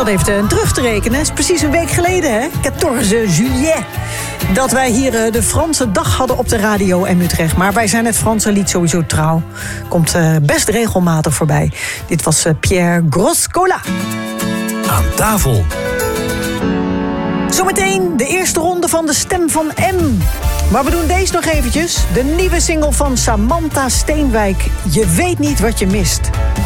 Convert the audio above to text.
zat even terug te rekenen. Het is precies een week geleden, hè? 14 juillet. Dat wij hier de Franse dag hadden op de radio in Utrecht. Maar wij zijn het Franse lied sowieso trouw. Komt best regelmatig voorbij. Dit was Pierre Groscola. Aan tafel. Zometeen de eerste ronde van de Stem van M. Maar we doen deze nog eventjes. De nieuwe single van Samantha Steenwijk. Je weet niet wat je mist.